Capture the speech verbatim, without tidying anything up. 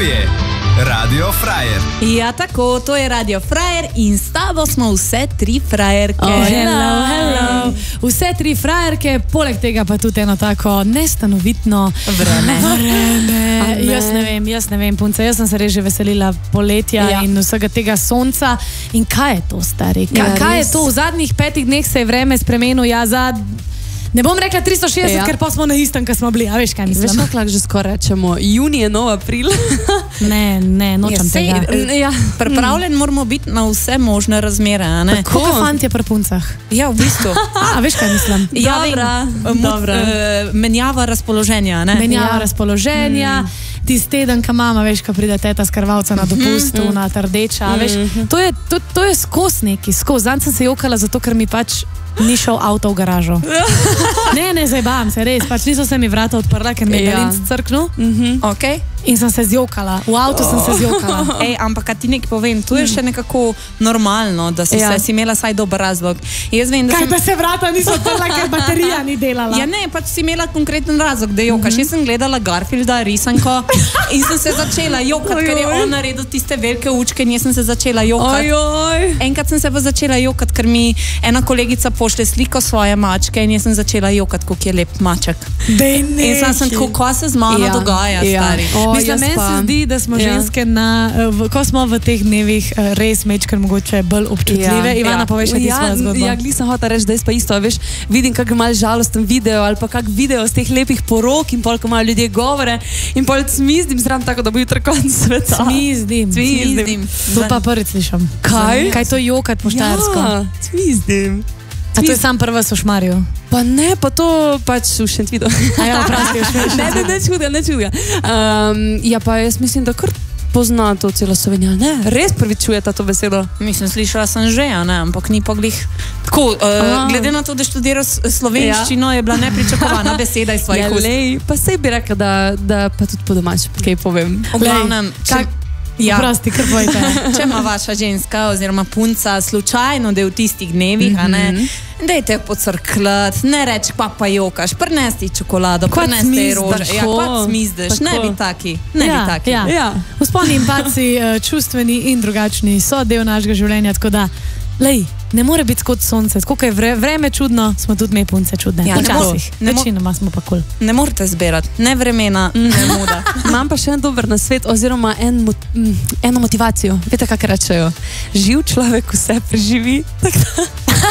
je Radio Frajer. Ja, tako, to je Radio Frajer in s tabo smo vse tri frajerke. Oh, hello, hello. Vse tri frajerke, poleg tega pa tudi eno tako nestanovitno vreme. vreme. Jaz ne vem, jaz ne vem, punce, jaz sem se res že veselila poletja ja. in vsega tega sonca. In kaj je to, stari? Kaj, ja, kaj je to? V zadnjih petih dneh se je vreme spremenilo, ja, za... Ne bom rekla tristo šestdeset, ja. ker pa smo na istem, kar smo bili. A veš, kaj mislim? Veš, kako lahko že skoraj rečemo? Juni je nov april. ne, ne, nočem ja, tega. Sej, ja. Pripravljen moramo biti na vse možne razmere, a ne? Tako kot fantje pri puncah. Ja, v bistvu. A, veš, kaj mislim? Ja, dobra. dobra. Uh, menjava razpoloženja, ne? Menjava ja. razpoloženja. Mm. Tisti teden, ka mama, veš, ko pride teta s krvavca na dopustu, mm. na trdeča, mm. veš, to je, to, to je skos neki, skos. Zanj sem se jokala zato, ker mi pač ni šel avto v garažo. Ne, ne, zajbam se, res, pač niso se mi vrata odprla, ker mi je Belinc ja. crknul. Mm-hmm. Ok. In sem se zjokala, v avtu oh. sem se zjokala. Ej, ampak kaj ti nekaj povem, tu je še nekako normalno, da si, ja. se, si imela saj dober razlog. Jaz vem, da kaj sem... pa se vrata niso odprla, ker baterija ni delala? Ja ne, pač si imela konkreten razlog, da jokaš. Mm-hmm. Jaz sem gledala Garfielda, risanko in sem se začela jokati, ker je on naredil tiste velike učke in jaz sem se začela jokati. Enkrat sem se pa začela jokati, ker mi ena kolegica pošle sliko svoje mačke in jaz sem začela jokati, koliko je lep maček. Dej neki. In sem sem tako, ko se z mano ja. dogaja, ja. stari. Oh, mislim, meni se zdi, da smo ja. ženske, na, v, ko smo v teh dnevih res mečkar mogoče bolj občutljive. Ja. Ivana, ja. poveš ti ja, svojo zgodbo. Ja, gli sem hotela reči, da je pa isto, veš, vidim kak malo žalosten video ali pa kak video z teh lepih porok in pol, ko malo ljudje govore in pol cmizdim zram tako, da bo jutro konc sveta. Cmizdim. Cmizdim. To pa prvič slišam. Kaj? Kaj to jokat po štajersko? Ja, cmizdim. A to je sam prva v Šmarju? Pa ne, pa to pač v Šentvidu. A ja, oprosti, v Šentvidu. Ne, ne, ne čudga, ne čudga. Um, ja, pa jaz mislim, da kar pozna to celo Slovenija. Ne, res prvič čujeta to besedo. Mislim, slišala sem že, a ne, ampak ni pa glih. Tako, uh, glede na to, da študiraš slovenščino, ja. je bila nepričakovana beseda iz svojih ja, ust. Lej, pa sej bi rekla, da, da pa tudi po domač, kaj povem. V glavnem, če... Ja. Prosti, kar pojte. Če ima vaša ženska oziroma punca slučajno, da je v tistih dnevih, mm -hmm. a ne, dajte pocrklat, ne reči, pa pa jokaš, prinesti čokolado, prinesti rože. Ja, kvat smizdeš, ne bi taki, ne ja, bi taki. Ja. Ja. Vzponi in paci, čustveni in drugačni so del našega življenja, tako da, lej, ne more biti kot sonce, tako je vre, vreme čudno, smo tudi me punce čudne. Ja, včasih, večinoma smo pa kul. Cool. Ne morate zbirati, ne vremena, mm. ne muda. Imam pa še en dober nasvet, oziroma en mot, mm, eno motivacijo. Veste, kako rečejo? Živ človek vse preživi.